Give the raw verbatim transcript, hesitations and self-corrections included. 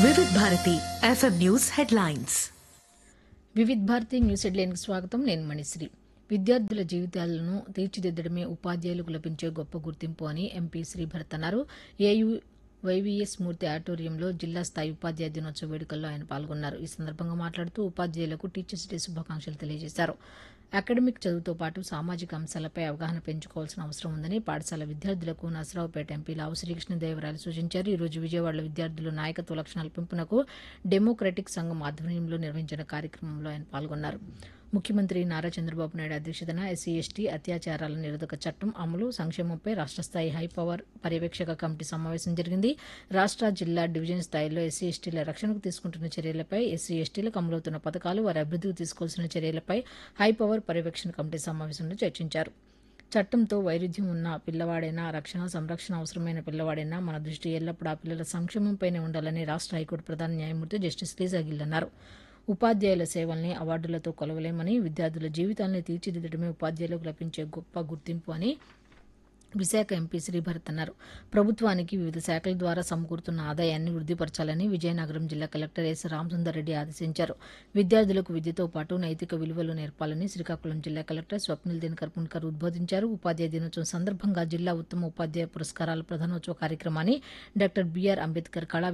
Vividh Bharati FM news headlines. Vividh Bharati news హెడ్లైన్కి స్వాగతం. నేను మణిశ్రీ. విద్యార్థుల జీవితాలను తీర్చిదిద్దడమే ఉపాధ్యాయులకు లభించే గొప్ప గుర్తింపు అని ఎంపీ శ్రీభరత్ అన్నారు. ఏయూ వైవీఎస్ మూర్తి ఆడిటోరియంలో జిల్లా స్థాయి ఉపాధ్యాయ దినోత్సవ వేడుకల్లో ఆయన పాల్గొన్నారు. ఈ సందర్భంగా మాట్లాడుతూ ఉపాధ్యాయులకు టీచర్స్ డే శుభాకాంక్షలు తెలియజేశారు. అకాడమిక్ చదువుతో పాటు సామాజిక అంశాలపై అవగాహన పెంచుకోవాల్సిన అవసరం ఉందని పాఠశాల విద్యార్థులకు నసరావుపేట ఎంపీ లావు శ్రీకృష్ణదేవరాయలు సూచించారు. ఈ రోజు విజయవాడలో విద్యార్థులు నాయకత్వ లక్షణాల పెంపునకు డెమోక్రటిక్ సంఘం ఆధ్వర్యంలో నిర్వహించిన కార్యక్రమంలో ఆయన పాల్గొన్నారు. ముఖ్యమంత్రి నారా చంద్రబాబు నాయుడు అధ్యక్షతన ఎస్సీ ఎస్టీ అత్యాచారాల నిరోధక చట్టం అమలు సంక్షేమంపై రాష్ట్ర స్థాయి హైపవర్ పర్యవేక్షక కమిటీ సమావేశం జరిగింది. రాష్ట్ర, జిల్లా, డివిజన్ స్థాయిలో ఎస్సీ ఎస్టీల రక్షణకు తీసుకుంటున్న చర్యలపై, ఎస్సీ ఎస్టీలకు అమలవుతున్న పథకాలు, వారి అభివృద్ధికి తీసుకోవాల్సిన చర్యలపై హైపవర్ పర్యవేక్షణ కమిటీ సమావేశంలో చర్చించారు. చట్టంతో వైరుధ్యం ఉన్న పిల్లవాడైనా, రక్షణ సంరక్షణ అవసరమైన పిల్లవాడైనా మన దృష్టి ఎల్లప్పుడూ ఆ పిల్లల సంక్షేమంపైనే ఉండాలని రాష్ట్ర హైకోర్టు ప్రధాన న్యాయమూర్తి జస్టిస్ లీజా గిల్ అన్నారు. ఉపాధ్యాయుల సేవల్ని అవార్డులతో కొలవలేమని, విద్యార్థుల జీవితాలను తీర్చిదిద్దడమే ఉపాధ్యాయులకు లభించే గొప్ప గుర్తింపు అని విశాఖ ఎంపీ శ్రీభరత్ అన్నారు. ప్రభుత్వానికి వివిధ శాఖల ద్వారా సమకూరుతున్న ఆదాయాన్ని వృద్ధిపరచాలని విజయనగరం జిల్లా కలెక్టర్ ఎస్ రామసుందర్ రెడ్డి ఆదేశించారు. విద్యార్థులకు విద్యతో పాటు నైతిక విలువలు నేర్పాలని శ్రీకాకుళం జిల్లా కలెక్టర్ స్వప్నిల్ దినకర్ పుణ్కర్ ఉద్బోధించారు. ఉపాధ్యాయ దినోత్సవం సందర్భంగా జిల్లా ఉత్తమ ఉపాధ్యాయ పురస్కారాల ప్రధానోత్సవ కార్యక్రమాన్ని డాక్టర్ బీఆర్ అంబేద్కర్ కళా